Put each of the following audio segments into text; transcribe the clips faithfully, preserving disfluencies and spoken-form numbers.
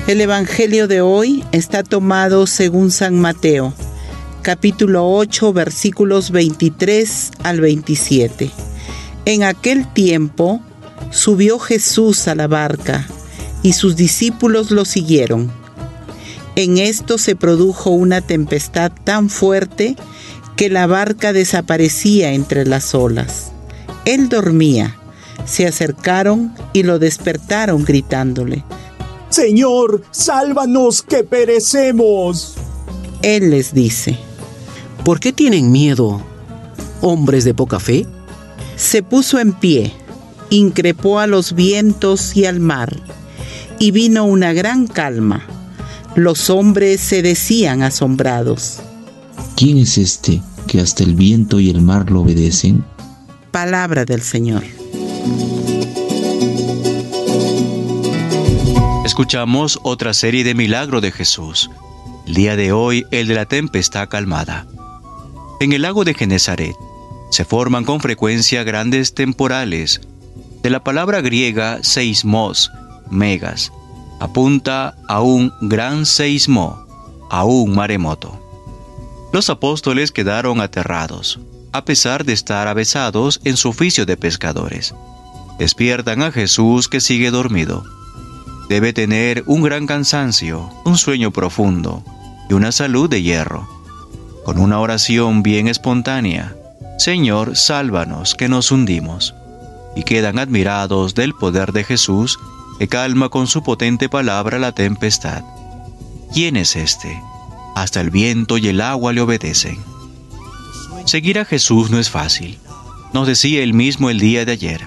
El Evangelio de hoy está tomado según San Mateo, capítulo ocho, versículos veintitrés al veintisiete. En aquel tiempo subió Jesús a la barca y sus discípulos lo siguieron. En esto se produjo una tempestad tan fuerte que la barca desaparecía entre las olas. Él dormía. Se acercaron y lo despertaron gritándole: ¡Señor, sálvanos que perecemos! Él les dice: ¿por qué tienen miedo, hombres de poca fe? Se puso en pie, increpó a los vientos y al mar, y vino una gran calma. Los hombres se decían asombrados: ¿quién es este que hasta el viento y el mar lo obedecen? Palabra del Señor. Escuchamos otra serie de milagros de Jesús. El día de hoy, el de la tempestad calmada. En el lago de Genesaret se forman con frecuencia grandes temporales. De la palabra griega seismos, megas, apunta a un gran seismo, a un maremoto. Los apóstoles quedaron aterrados, a pesar de estar avesados en su oficio de pescadores. Despiertan a Jesús, que sigue dormido. Debe tener un gran cansancio, un sueño profundo y una salud de hierro. Con una oración bien espontánea: Señor, sálvanos que nos hundimos. Y quedan admirados del poder de Jesús, que calma con su potente palabra la tempestad. ¿Quién es este? Hasta el viento y el agua le obedecen. Seguir a Jesús no es fácil, nos decía él mismo el día de ayer.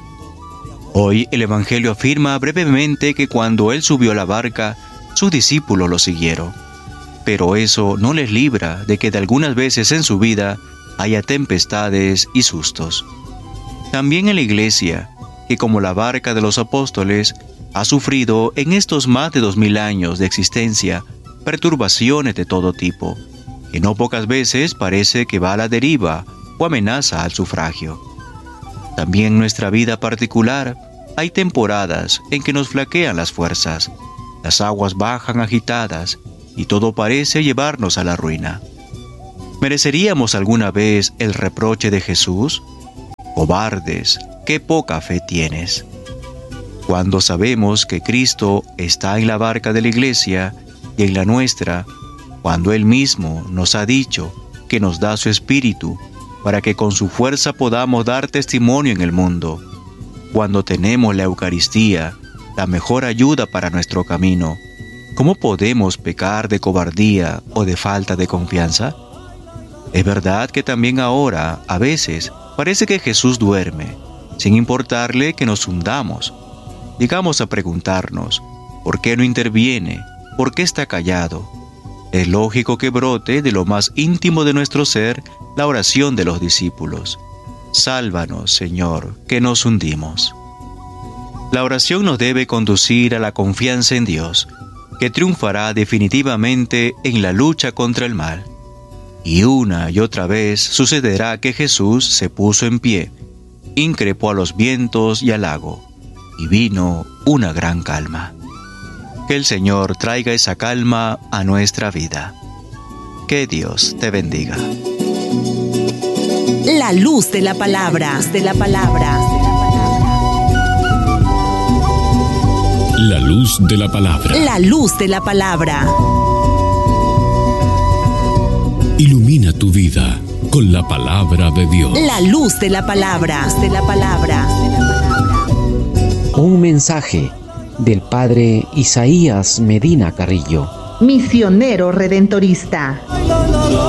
Hoy el Evangelio afirma brevemente que cuando él subió a la barca, sus discípulos lo siguieron. Pero eso no les libra de que de algunas veces en su vida haya tempestades y sustos. También en la iglesia, que como la barca de los apóstoles, ha sufrido en estos más de dos mil años de existencia perturbaciones de todo tipo, que no pocas veces parece que va a la deriva o amenaza al sufragio. También en nuestra vida particular hay temporadas en que nos flaquean las fuerzas, las aguas bajan agitadas y todo parece llevarnos a la ruina. ¿Mereceríamos alguna vez el reproche de Jesús? Cobardes, qué poca fe tienes. Cuando sabemos que Cristo está en la barca de la iglesia y en la nuestra, cuando Él mismo nos ha dicho que nos da su Espíritu para que con su fuerza podamos dar testimonio en el mundo, cuando tenemos la Eucaristía, la mejor ayuda para nuestro camino, ¿cómo podemos pecar de cobardía o de falta de confianza? Es verdad que también ahora, a veces, parece que Jesús duerme, sin importarle que nos hundamos. Llegamos a preguntarnos: ¿por qué no interviene? ¿Por qué está callado? Es lógico que brote de lo más íntimo de nuestro ser la oración de los discípulos: sálvanos, Señor, que nos hundimos. La oración nos debe conducir a la confianza en Dios, que triunfará definitivamente en la lucha contra el mal. Y una y otra vez sucederá que Jesús se puso en pie, increpó a los vientos y al lago, y vino una gran calma. Que el Señor traiga esa calma a nuestra vida. Que Dios te bendiga. La luz de la palabra, de la palabra. La luz de la palabra. La luz de la palabra. Ilumina tu vida con la palabra de Dios. La luz de la palabra, de la palabra. Un mensaje del Padre Isaías Medina Carrillo, misionero redentorista.